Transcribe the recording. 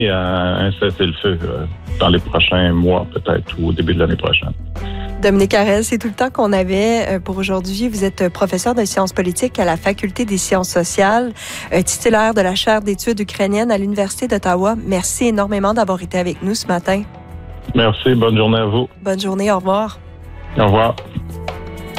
à un cessez-le-feu dans les prochains mois, peut-être, ou au début de l'année prochaine. Dominique Harel, c'est tout le temps qu'on avait pour aujourd'hui. Vous êtes professeur de sciences politiques à la Faculté des sciences sociales, titulaire de la chaire d'études ukrainiennes à l'Université d'Ottawa. Merci énormément d'avoir été avec nous ce matin. Merci. Bonne journée à vous. Bonne journée. Au revoir. Au revoir.